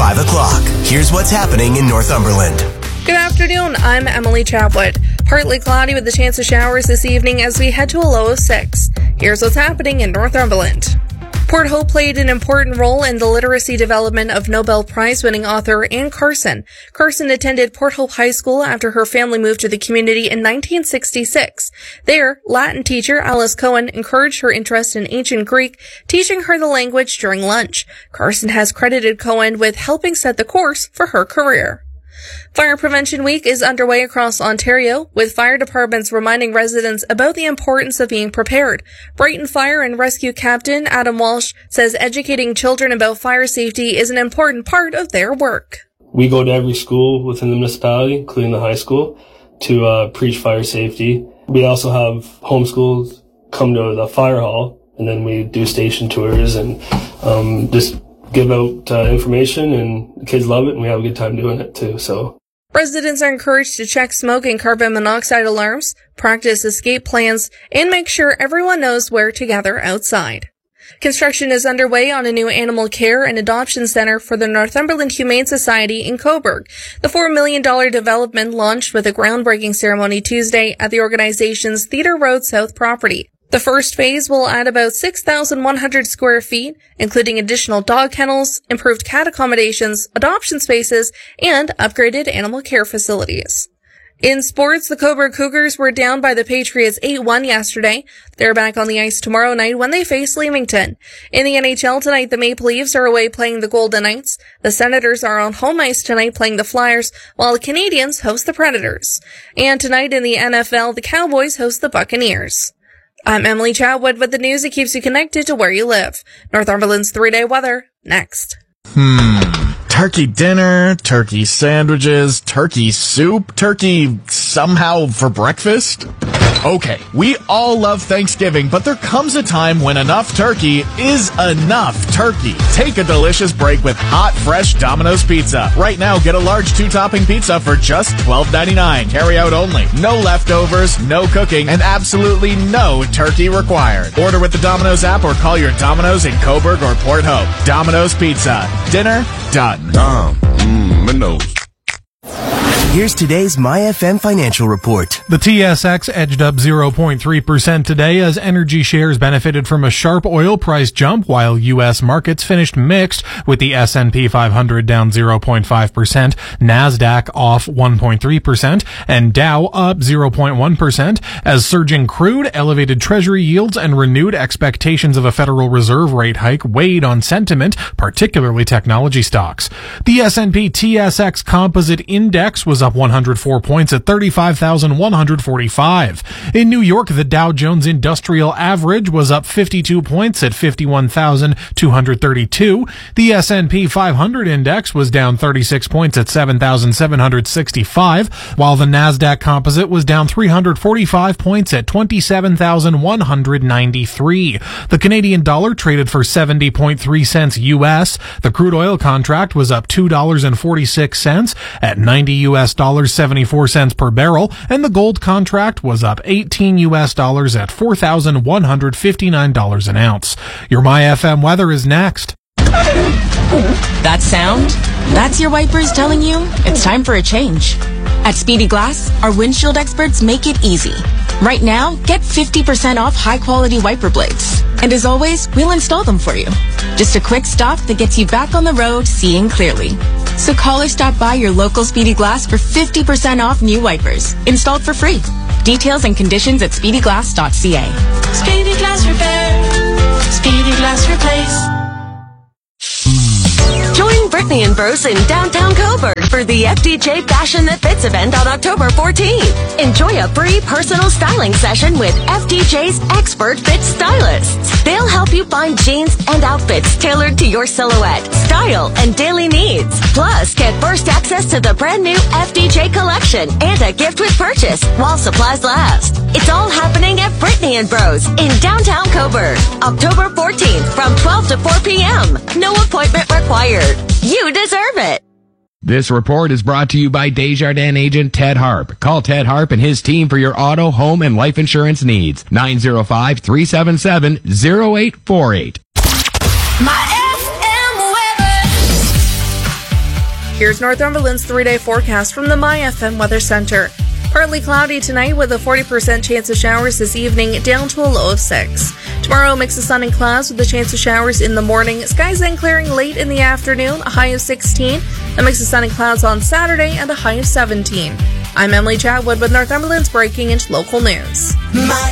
5 o'clock. Here's what's happening in Northumberland. Good afternoon, I'm Emily Chapwood. Partly cloudy with a chance of showers this evening as we head to a low of 6. Here's what's happening in Northumberland. Port Hope played an important role in the literacy development of Nobel Prize-winning author Anne Carson. Carson attended Port Hope High School after her family moved to the community in 1966. There, Latin teacher Alice Cohen encouraged her interest in ancient Greek, teaching her the language during lunch. Carson has credited Cohen with helping set the course for her career. Fire Prevention Week is underway across Ontario, with fire departments reminding residents about the importance of being prepared. Brighton Fire and Rescue Captain Adam Walsh says educating children about fire safety is an important part of their work. We go to every school within the municipality, including the high school, to preach fire safety. We also have homeschools come to the fire hall, and then we do station tours and just give out information, and the kids love it, and we have a good time doing it too. So residents are encouraged to check smoke and carbon monoxide alarms, practice escape plans, and make sure everyone knows where to gather outside. Construction is underway on a new animal care and adoption center for the Northumberland Humane Society in Cobourg. The $4 million development launched with a groundbreaking ceremony Tuesday at the organization's Theatre Road South property. The first phase will add about 6,100 square feet, including additional dog kennels, improved cat accommodations, adoption spaces, and upgraded animal care facilities. In sports, the Cobourg Cougars were down by the Patriots 8-1 yesterday. They're back on the ice tomorrow night when they face Leamington. In the NHL tonight, the Maple Leafs are away playing the Golden Knights. The Senators are on home ice tonight playing the Flyers, while the Canadiens host the Predators. And tonight in the NFL, the Cowboys host the Buccaneers. I'm Emily Chadwood with the news that keeps you connected to where you live. Northumberland's 3-day weather, next. Turkey dinner, turkey sandwiches, turkey soup, turkey somehow for breakfast? Okay, we all love Thanksgiving, but there comes a time when enough turkey is enough turkey. Take a delicious break with hot, fresh Domino's Pizza. Right now, get a large 2-topping pizza for just $12.99. Carry out only. No leftovers, no cooking, and absolutely no turkey required. Order with the Domino's app or call your Domino's in Cobourg or Port Hope. Domino's Pizza. Dinner done. Minnows. Here's today's MyFM financial report. The TSX edged up 0.3% today as energy shares benefited from a sharp oil price jump, while U.S. markets finished mixed, with the S&P 500 down 0.5%, NASDAQ off 1.3%, and Dow up 0.1%, as surging crude, elevated treasury yields, and renewed expectations of a Federal Reserve rate hike weighed on sentiment, particularly technology stocks. The S&P TSX Composite Index was up 104 points at 35,145. In New York, the Dow Jones Industrial Average was up 52 points at 51,232. The S&P 500 Index was down 36 points at 7,765, while the NASDAQ Composite was down 345 points at 27,193. The Canadian dollar traded for 70.3 cents U.S. The crude oil contract was up $2.46 at $90.74 per barrel, and the gold contract was up $18 at $4,159 an ounce. Your MyFM weather is next. That sound? That's your wipers telling you it's time for a change. At Speedy Glass, our windshield experts make it easy. Right now, get 50% off high-quality wiper blades. And as always, we'll install them for you. Just a quick stop that gets you back on the road seeing clearly. So call or stop by your local Speedy Glass for 50% off new wipers, installed for free. Details and conditions at speedyglass.ca. Speedy Glass Repair. Speedy Glass Replace. Join Brittany and Bros in downtown Cobourg for the FDJ Fashion That Fits event on October 14th. Enjoy a free personal styling session with FDJ's expert fit stylists. They'll help you find jeans and outfits tailored to your silhouette, style, and daily needs. Plus, get first access to the brand new FDJ collection and a gift with purchase while supplies last. It's all happening at Brittany and Bros in downtown Cobourg, October 14th from 12 to 4 p.m. No appointment required. You deserve it. This report is brought to you by Desjardins agent Ted Harp. Call Ted Harp and his team for your auto, home, and life insurance needs. 905-377-0848. My FM weather. Here's Northumberland's 3-day forecast from the MyFM Weather Center. Partly cloudy tonight with a 40% chance of showers this evening, down to a low of 6. Tomorrow, mix of sun and clouds with a chance of showers in the morning. Skies then clearing late in the afternoon, a high of 16. A mix of sun and clouds on Saturday and a high of 17. I'm Emily Chatwood with Northumberland's breaking and local news. My